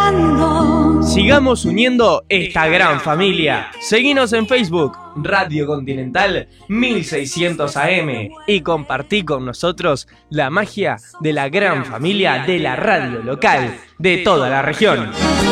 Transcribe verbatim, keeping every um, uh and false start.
esperando. Sigamos uniendo esta gran familia. Seguinos en Facebook, Radio Continental mil seiscientos A M, y compartí con nosotros la magia de la gran familia de la radio local de toda la región.